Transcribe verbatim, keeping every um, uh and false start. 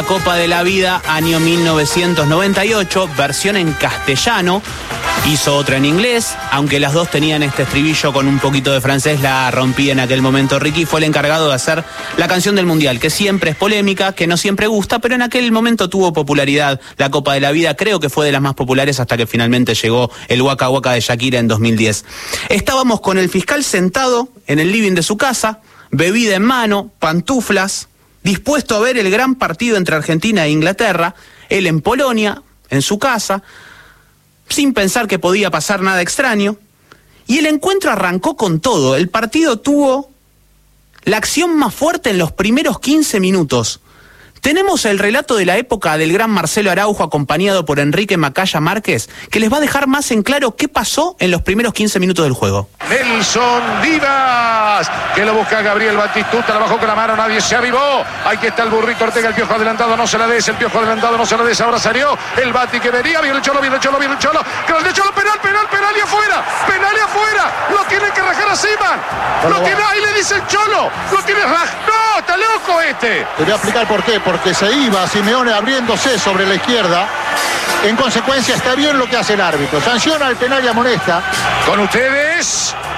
Copa de la Vida, año mil novecientos noventa y ocho, versión en castellano. Hizo otra en inglés, aunque las dos tenían este estribillo con un poquito de francés, la rompía en aquel momento Ricky. Fue el encargado de hacer la canción del Mundial, que siempre es polémica, que no siempre gusta, pero en aquel momento tuvo popularidad la Copa de la Vida. Creo que fue de las más populares hasta que finalmente llegó el Waka Waka de Shakira en dos mil diez. Estábamos con el fiscal sentado en el living de su casa, bebida en mano, pantuflas, dispuesto a ver el gran partido entre Argentina e Inglaterra, él en Polonia, en su casa, sin pensar que podía pasar nada extraño, y el encuentro arrancó con todo. El partido tuvo la acción más fuerte en los primeros quince minutos. Tenemos el relato de la época del gran Marcelo Araujo acompañado por Enrique Macaya Márquez, que les va a dejar más en claro qué pasó en los primeros quince minutos del juego. Nelson Díaz, que lo busca Gabriel Batistuta, la bajó con la mano, nadie se avivó. Ahí que está el burrito Ortega, el Piojo adelantado, no se la des, el Piojo adelantado, no se la des, ahora salió el Bati que venía, viene el Cholo, viene el Cholo, viene el Cholo, grande Cholo, penal, penal, penal y afuera, penal y afuera, lo tiene que rajar a Seaman, lo tiene, ahí le dice el Cholo, lo tiene raj, no, está loco este. Te voy a explicar por qué, porque se iba Simeone abriéndose sobre la izquierda. En consecuencia está bien lo que hace el árbitro, sanciona el penal y amonesta. Con ustedes